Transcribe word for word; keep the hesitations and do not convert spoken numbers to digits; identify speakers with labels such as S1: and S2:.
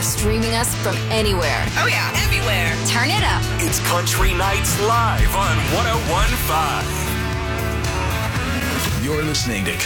S1: or streaming us from anywhere.
S2: Oh, yeah, everywhere.
S1: Turn it up.
S3: It's Country Nights Live on one oh one point five. You're listening to